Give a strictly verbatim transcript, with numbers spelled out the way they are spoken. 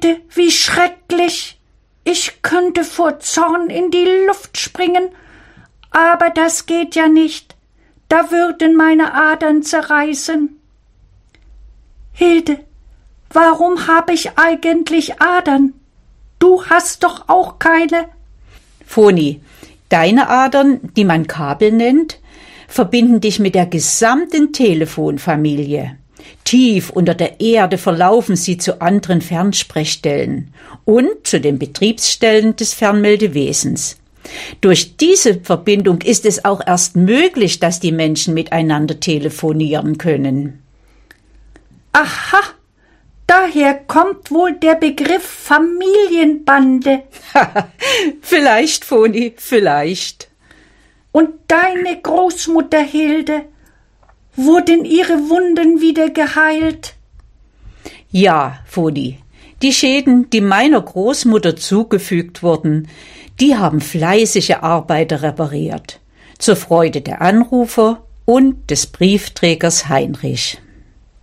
Hilde, wie schrecklich! Ich könnte vor Zorn in die Luft springen, aber das geht ja nicht. Da würden meine Adern zerreißen. Hilde, warum habe ich eigentlich Adern? Du hast doch auch keine. Foni, deine Adern, die man Kabel nennt, verbinden dich mit der gesamten Telefonfamilie. Tief unter der Erde verlaufen sie zu anderen Fernsprechstellen und zu den Betriebsstellen des Fernmeldewesens. Durch diese Verbindung ist es auch erst möglich, dass die Menschen miteinander telefonieren können. Aha, daher kommt wohl der Begriff Familienbande. Vielleicht, Foni, vielleicht. Und deine Großmutter Hilde, wurden ihre Wunden wieder geheilt? Ja, Foni, die Schäden, die meiner Großmutter zugefügt wurden, die haben fleißige Arbeiter repariert, zur Freude der Anrufer und des Briefträgers Heinrich.